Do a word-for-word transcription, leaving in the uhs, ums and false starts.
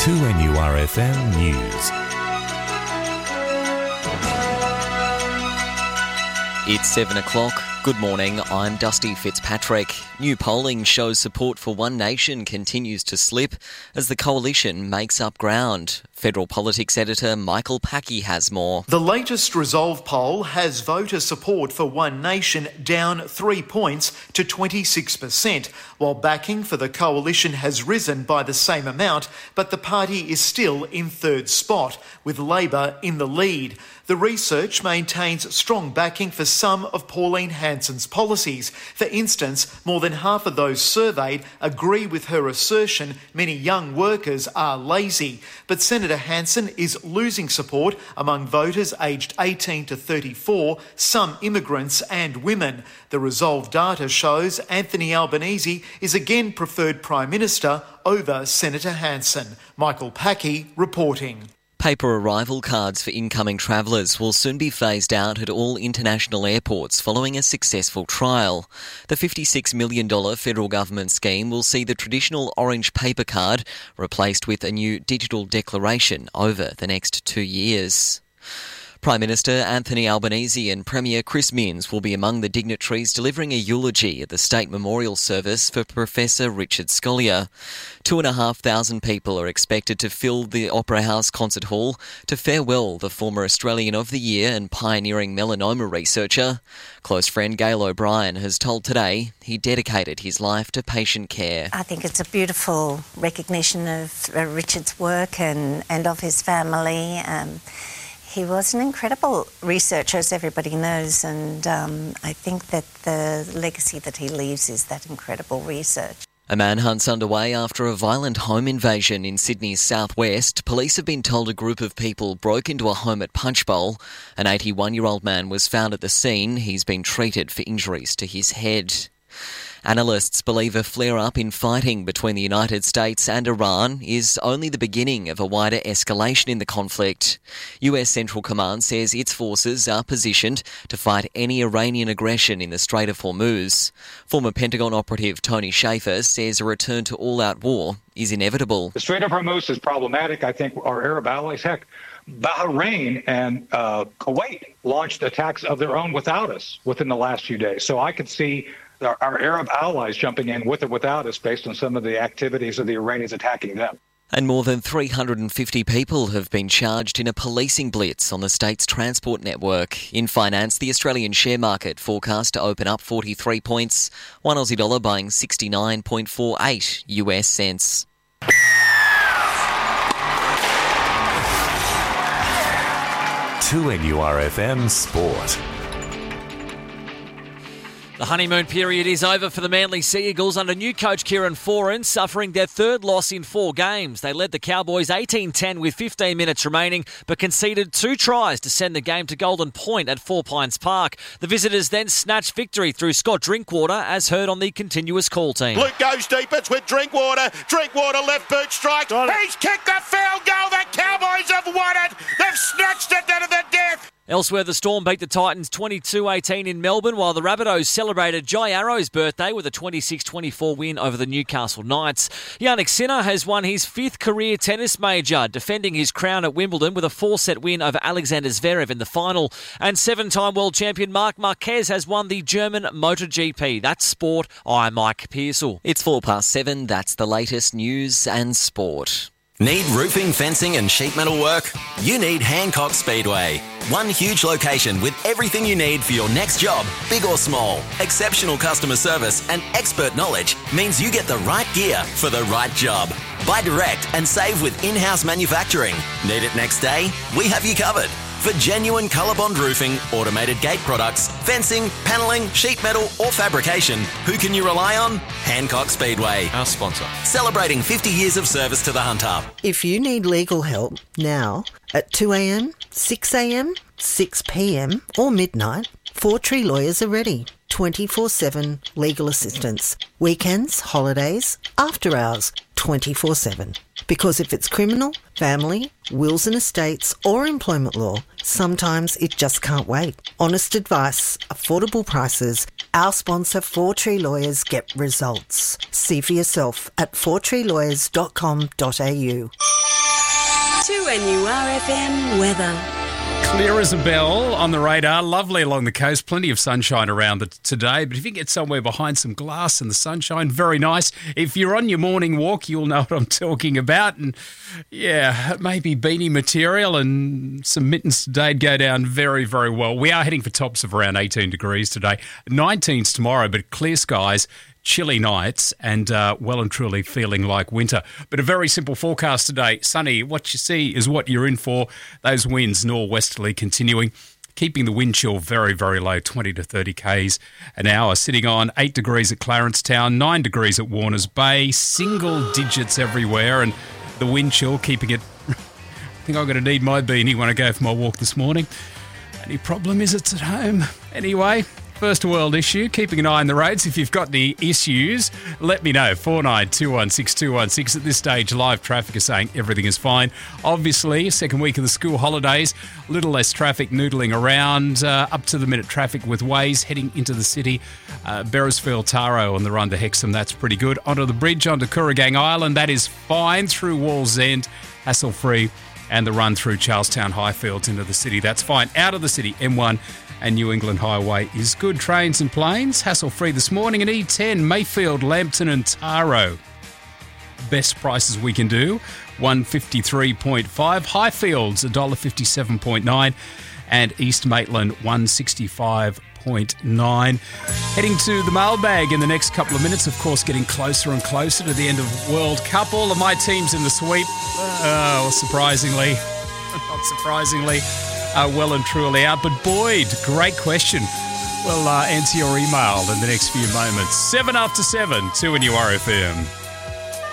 two N U R F M News. It's seven o'clock. Good morning, I'm Dusty Fitzpatrick. New polling shows support for One Nation continues to slip as the coalition makes up ground. Federal politics editor Michael Packey has more. The latest Resolve poll has voter support for One Nation down three points to twenty-six percent, while backing for the coalition has risen by the same amount, but the party is still in third spot, with Labor in the lead. The research maintains strong backing for some of Pauline Hanson's policies. For instance, more than half of those surveyed agree with her assertion many young workers are lazy. But Senator Hanson is losing support among voters aged eighteen to thirty-four, some immigrants and women. The Resolve data shows Anthony Albanese is again preferred Prime Minister over Senator Hanson. Michael Packey reporting. Paper arrival cards for incoming travellers will soon be phased out at all international airports following a successful trial. The fifty-six million dollars federal government scheme will see the traditional orange paper card replaced with a new digital declaration over the next two years. Prime Minister Anthony Albanese and Premier Chris Minns will be among the dignitaries delivering a eulogy at the State Memorial Service for Professor Richard Scolyer. Two and a half thousand people are expected to fill the Opera House Concert Hall to farewell the former Australian of the Year and pioneering melanoma researcher. Close friend Gail O'Brien has told Today he dedicated his life to patient care. I think it's a beautiful recognition of uh, Richard's work and, and of his family. Um, He was an incredible researcher, as everybody knows, and um, I think that the legacy that he leaves is that incredible research. A manhunt's underway after a violent home invasion in Sydney's southwest. Police have been told a group of people broke into a home at Punchbowl. An eighty-one-year-old man was found at the scene. He's been treated for injuries to his head. Analysts believe a flare-up in fighting between the United States and Iran is only the beginning of a wider escalation in the conflict. U S Central Command says its forces are positioned to fight any Iranian aggression in the Strait of Hormuz. Former Pentagon operative Tony Shaffer says a return to all-out war is inevitable. The Strait of Hormuz is problematic. I think our Arab allies, heck, Bahrain and uh, Kuwait launched attacks of their own without us within the last few days. So I could see Our, our Arab allies jumping in with or without us based on some of the activities of the Iranians attacking them. And more than three hundred fifty people have been charged in a policing blitz on the state's transport network. In finance, the Australian share market forecast to open up forty-three points, one Aussie dollar buying sixty-nine point four eight U S cents. two N U R F M Sport. The honeymoon period is over for the Manly Sea Eagles under new coach Kieran Foran, suffering their third loss in four games. They led the Cowboys eighteen ten with fifteen minutes remaining, but conceded two tries to send the game to Golden Point at Four Pines Park. The visitors then snatched victory through Scott Drinkwater, as heard on the continuous call team. Luke goes deep, it's with Drinkwater. Drinkwater left boot strike. He's kicked the field goal. The Cowboys have won it. They've snatched it to the death. Elsewhere, the Storm beat the Titans twenty-two eighteen in Melbourne, while the Rabbitohs celebrated Jai Arrow's birthday with a twenty-six twenty-four win over the Newcastle Knights. Jannik Sinner has won his fifth career tennis major, defending his crown at Wimbledon with a four-set win over Alexander Zverev in the final. And seven-time world champion Marc Marquez has won the German MotoGP. That's sport. I'm Mike Pearsall. It's four past seven. That's the latest news and sport. Need roofing, fencing and sheet metal work? You need Hancock Speedway. One huge location with everything you need for your next job, big or small. Exceptional customer service and expert knowledge means you get the right gear for the right job. Buy direct and save with in-house manufacturing. Need it next day? We have you covered. For genuine ColourBond roofing, automated gate products, fencing, panelling, sheet metal or fabrication, who can you rely on? Hancock Speedway. Our sponsor. Celebrating fifty years of service to the Hunter. If you need legal help now at two a.m, six a.m, six p.m or midnight, Four Tree Lawyers are ready. twenty-four seven legal assistance. Weekends, holidays, after hours, twenty-four seven. Because if it's criminal, family, wills and estates or employment law, sometimes it just can't wait. Honest advice, affordable prices. Our sponsor Four Tree Lawyers get results. See for yourself at four tree lawyers dot com dot a u. two N U R F M weather. Clear as a bell on the radar. Lovely along the coast. Plenty of sunshine around the, today. But if you get somewhere behind some glass and the sunshine, very nice. If you're on your morning walk, you'll know what I'm talking about. And yeah, maybe beanie material and some mittens today'd go down very, very well. We are heading for tops of around eighteen degrees today. nineteen's tomorrow, but clear skies. Chilly nights and uh, well and truly feeling like winter. But a very simple forecast today. Sunny, what you see is what you're in for. Those winds norwesterly continuing, keeping the wind chill very, very low, twenty to thirty kays an hour. Sitting on eight degrees at Clarence Town, nine degrees at Warners Bay, single digits everywhere, and the wind chill keeping it... I think I'm going to need my beanie when I go for my walk this morning. Only problem is it's at home. Anyway... First world issue, keeping an eye on the roads. If you've got any issues, let me know. four nine two one six two one six. At this stage, live traffic is saying everything is fine. Obviously, second week of the school holidays, a little less traffic noodling around. Uh, up to the minute traffic with Waze heading into the city. Uh, Beresfield Taro on the run to Hexham, that's pretty good. Onto the bridge, onto Kooragang Island, that is fine. Through Walls End, hassle-free. And the run through Charlestown Highfields into the city, that's fine. Out of the city, M one and New England Highway is good. Trains and planes, hassle-free this morning. And E ten, Mayfield, Lambton and Taro. Best prices we can do, one fifty-three point five. Highfields, one dollar fifty-seven point nine. And East Maitland, one sixty-five point nine. Heading to the mailbag in the next couple of minutes, of course, getting closer and closer to the end of World Cup. All of my teams in the sweep, uh, surprisingly, not surprisingly, are well and truly out. But Boyd, great question. We'll uh, answer your email in the next few moments. Seven after seven, two N U R F M.